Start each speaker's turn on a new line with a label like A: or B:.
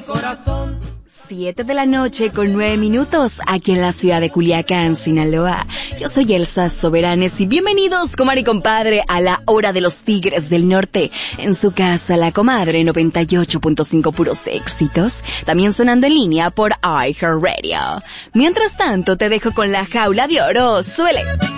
A: corazón.
B: 7:09 aquí en la ciudad de Culiacán, Sinaloa. Yo soy Elsa Soberanes y bienvenidos, comadre y compadre, a la hora de los Tigres del Norte. En su casa, La Comadre 98.5 puros éxitos. También sonando en línea por iHeartRadio. Mientras tanto, te dejo con La Jaula de Oro. ¡Suele!